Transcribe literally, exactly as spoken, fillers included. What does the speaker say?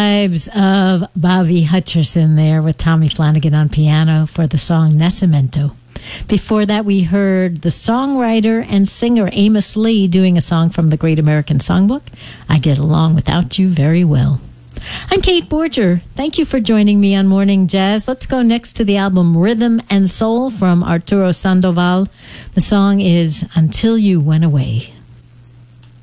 vibes of Bobby Hutcherson there with Tommy Flanagan on piano for the song Nascimento. Before that, we heard the songwriter and singer Amos Lee doing a song from the Great American Songbook, I Get Along Without You Very Well. I'm Kate Borger. Thank you for joining me on Morning Jazz. Let's go next to the album Rhythm and Soul from Arturo Sandoval. The song is Until You Went Away.